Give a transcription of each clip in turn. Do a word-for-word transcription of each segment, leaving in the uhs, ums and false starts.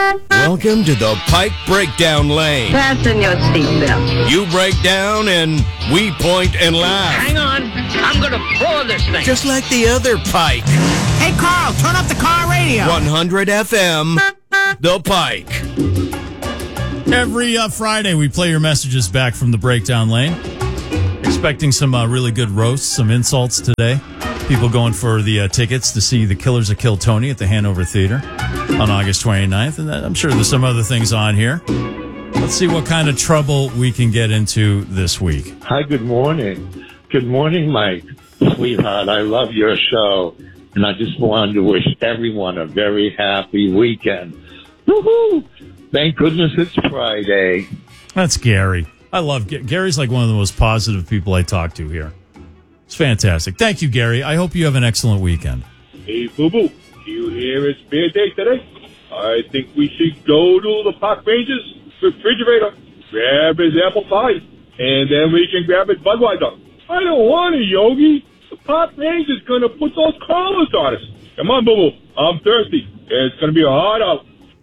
Welcome to the Pike Breakdown Lane. Fasten your seatbelt. You break down and we point and laugh. Hang on. I'm going to floor this thing. Just like the other Pike. Hey, Carl, turn up the car radio. one hundred F M, The Pike. Every uh, Friday, we play your messages back from the Breakdown Lane. Expecting some uh, really good roasts, some insults today. People going for the uh, tickets to see the Killers of Kill Tony at the Hanover Theater on August twenty-ninth. And I'm sure there's some other things on here. Let's see what kind of trouble we can get into this week. Hi, good morning. Good morning, Mike. Sweetheart, I love your show. And I just wanted to wish everyone a very happy weekend. Woohoo! Thank goodness it's Friday. That's Gary. I love G- Gary's like one of the most positive people I talk to here. It's fantastic. Thank you, Gary. I hope you have an excellent weekend. Hey, Boo-Boo, do you hear it's beer day today? I think we should go to the Park Rangers refrigerator, grab his apple pie, and then we can grab his Budweiser. I don't want it, Yogi. The Park Ranger's going to put those collars on us. Come on, Boo-Boo. I'm thirsty. It's going to be hard out.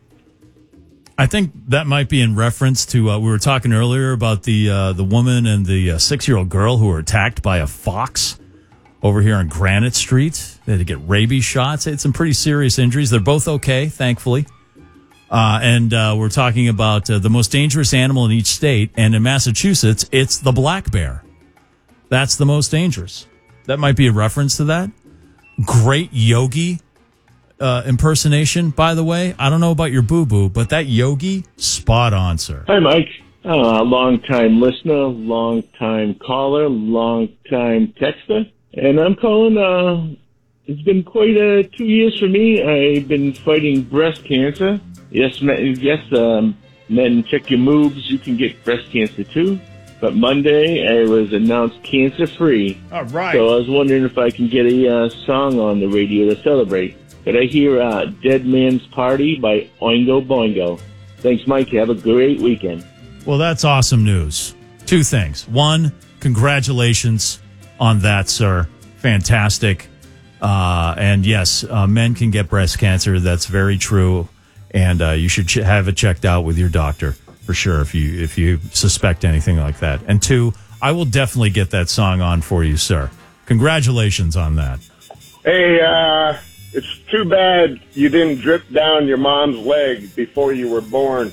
I think that might be in reference to, uh, we were talking earlier about the uh, the woman and the uh, six-year-old girl who were attacked by a fox over here on Granite Street. They had to get rabies shots. They had some pretty serious injuries. They're both okay, thankfully. Uh, and uh, we're talking about uh, the most dangerous animal in each state. And in Massachusetts, it's the black bear. That's the most dangerous. That might be a reference to that. Great Yogi Uh, impersonation, by the way. I don't know about your boo-boo, but that Yogi, spot on, sir. Hi, Mike. Uh, long-time listener, long-time caller, long-time texter. And I'm calling, uh, it's been quite uh, two years for me. I've been fighting breast cancer. Yes, men, yes, um, men, check your moves. You can get breast cancer, too. But Monday, I was announced cancer-free. All right. So I was wondering if I can get a uh, song on the radio to celebrate. Could I hear uh, Dead Man's Party by Oingo Boingo? Thanks, Mike. Have a great weekend. Well, that's awesome news. Two things. One, congratulations on that, sir. Fantastic. Uh, and yes, uh, men can get breast cancer. That's very true. And uh, you should ch- have it checked out with your doctor for sure if you if you suspect anything like that. And two, I will definitely get that song on for you, sir. Congratulations on that. Hey, uh... it's too bad you didn't drip down your mom's leg before you were born.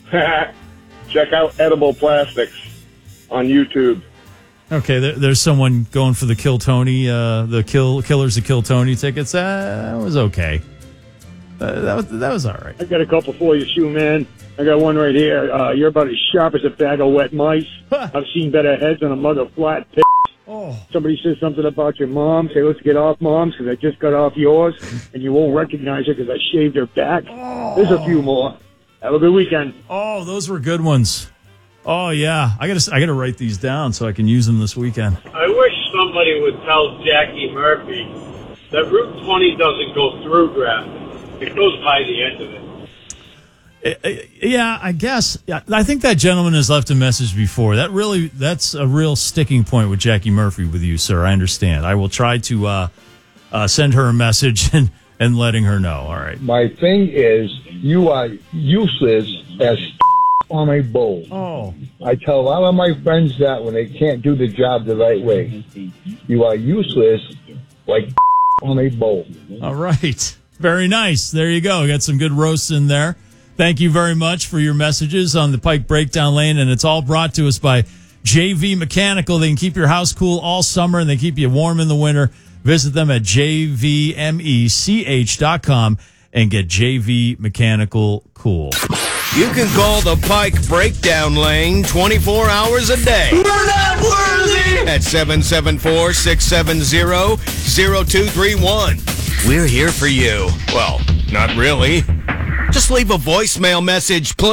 Check out Edible Plastics on YouTube. Okay, there, there's someone going for the Kill Tony, uh, the Kill Killers of Kill Tony tickets. Uh, that was okay. Uh, that was that was all right. I got a couple for you, Shoe Man. I got one right here. Uh, you're about as sharp as a bag of wet mice. I've seen better heads than a mug of flat p***. Oh. Somebody says something about your mom. Say, let's get off mom's because I just got off yours. And you won't recognize her because I shaved her back. Oh. There's a few more. Have a good weekend. Oh, those were good ones. Oh, yeah. I got to I gotta write these down so I can use them this weekend. I wish somebody would tell Jackie Murphy that Route twenty doesn't go through Grafton. It goes by the end of it. Yeah, I guess. Yeah, I think that gentleman has left a message before. That really, that's a real sticking point with Jackie Murphy with you, sir. I understand. I will try to uh, uh, send her a message and, and letting her know. All right. My thing is, you are useless as on a bowl. Oh. I tell a lot of my friends that when they can't do the job the right way. You are useless like on a bowl. All right. Very nice. There you go. Got some good roasts in there. Thank you very much for your messages on the Pike Breakdown Lane, and it's all brought to us by J V Mechanical. They can keep your house cool all summer, and they keep you warm in the winter. Visit them at j v mech dot com and get J V Mechanical Cool. You can call the Pike Breakdown Lane twenty-four hours a day. We're not worthy! At seven seven four, six seven zero, zero two three one. We're here for you. Well, not really. Just leave a voicemail message, please.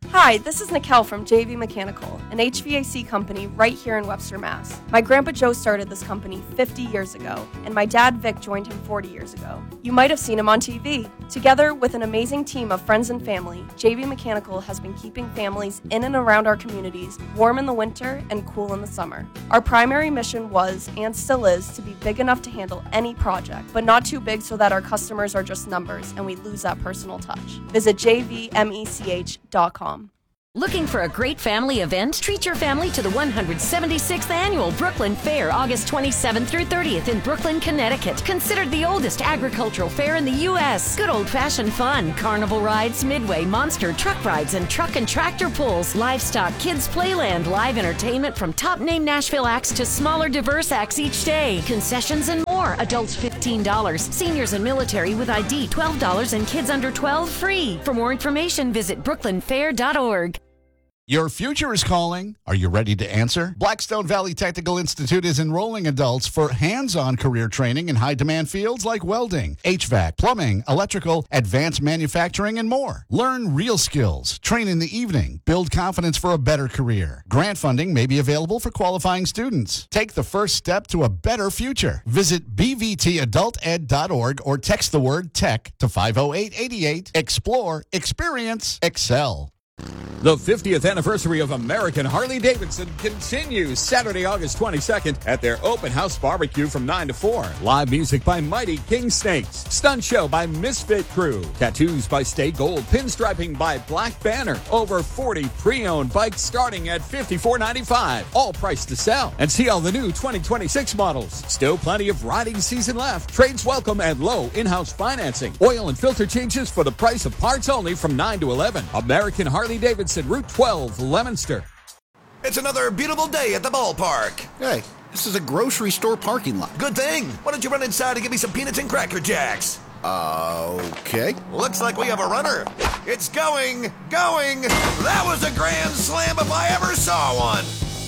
Hi, this is Nikel from J V Mechanical, an H V A C company right here in Webster, Mass. My grandpa Joe started this company fifty years ago, and my dad Vic joined him forty years ago. You might have seen him on T V. Together with an amazing team of friends and family, J V Mechanical has been keeping families in and around our communities warm in the winter and cool in the summer. Our primary mission was, and still is, to be big enough to handle any project, but not too big so that our customers are just numbers and we lose that personal touch. Visit j v mech dot com. Looking for a great family event? Treat your family to the one hundred seventy-sixth Annual Brooklyn Fair, August twenty-seventh through thirtieth in Brooklyn, Connecticut. Considered the oldest agricultural fair in the U S Good old-fashioned fun, carnival rides, midway, monster, truck rides, and truck and tractor pulls, livestock, kids playland, live entertainment from top-name Nashville acts to smaller, diverse acts each day, concessions and more. Adults fifteen dollars, seniors and military with I D twelve dollars, and kids under twelve free. For more information, visit brooklyn fair dot org. Your future is calling. Are you ready to answer? Blackstone Valley Technical Institute is enrolling adults for hands-on career training in high-demand fields like welding, H V A C, plumbing, electrical, advanced manufacturing, and more. Learn real skills, train in the evening, build confidence for a better career. Grant funding may be available for qualifying students. Take the first step to a better future. Visit b v t adult ed dot org or text the word TECH to five oh eight eight eight. Explore, experience, excel. The fiftieth anniversary of American Harley-Davidson continues Saturday, August twenty-second at their open house barbecue from nine to four. Live music by Mighty King Snakes. Stunt show by Misfit Crew. Tattoos by Stay Gold. Pinstriping by Black Banner. Over forty pre-owned bikes starting at fifty-four ninety-five. All priced to sell. And see all the new twenty twenty-six models. Still plenty of riding season left. Trades welcome and low in-house financing. Oil and filter changes for the price of parts only from nine to eleven. American Harley-Davidson, Route twelve, Leominster. It's another beautiful day at the ballpark. Hey, this is a grocery store parking lot. Good thing. Why don't you run inside and give me some peanuts and Cracker Jacks? Uh, okay. Looks like we have a runner. It's going, going. That was a grand slam if I ever saw one.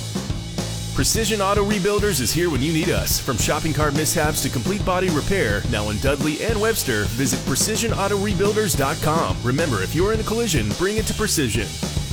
Precision Auto Rebuilders is here when you need us. From shopping cart mishaps to complete body repair, now in Dudley and Webster, visit precision auto rebuilders dot com. Remember, if you're in a collision, bring it to Precision.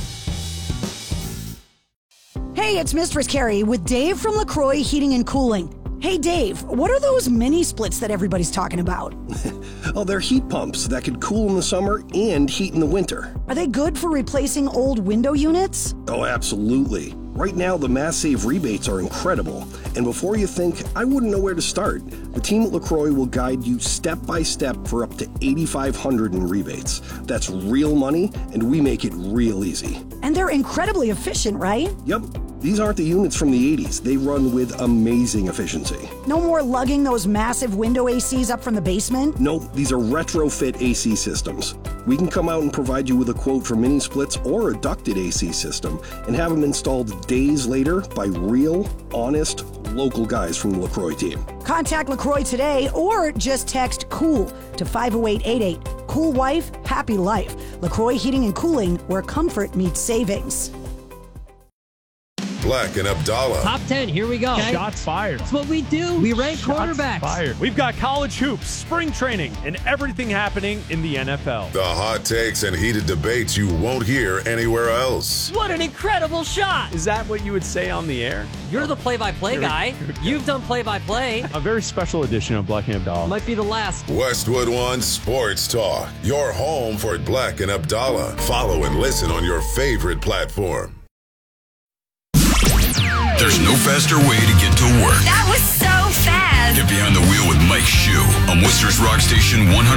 Hey, it's Mistress Carrie with Dave from LaCroix Heating and Cooling. Hey, Dave, what are those mini splits that everybody's talking about? Oh, they're heat pumps that could cool in the summer and heat in the winter. Are they good for replacing old window units? Oh, absolutely. Right now, the Mass Save rebates are incredible. And before you think, I wouldn't know where to start, the team at LaCroix will guide you step by step for up to eight thousand five hundred dollars in rebates. That's real money, and we make it real easy. And they're incredibly efficient, right? Yep. These aren't the units from the eighties. They run with amazing efficiency. No more lugging those massive window A Cs up from the basement? Nope, these are retrofit A C systems. We can come out and provide you with a quote for mini splits or a ducted A C system and have them installed days later by real, honest, local guys from the LaCroix team. Contact LaCroix today or just text COOL to five oh eight eight eight. Cool wife, happy life. LaCroix Heating and Cooling, where comfort meets savings. Black and Abdallah. Top ten, here we go. Okay. Shots fired. That's what we do. We rank Shots quarterbacks. Fired. We've got college hoops, spring training, and everything happening in the N F L. The hot takes and heated debates you won't hear anywhere else. What an incredible shot. Is that what you would say on the air? You're the play-by-play You're, guy. You've done play-by-play. A very special edition of Black and Abdallah. Might be the last. Westwood One Sports Talk. Your home for Black and Abdallah. Follow and listen on your favorite platform. There's no faster way to get to work. That was so fast. Get behind the wheel with Mike Shue on Worcester's Rock Station one hundred.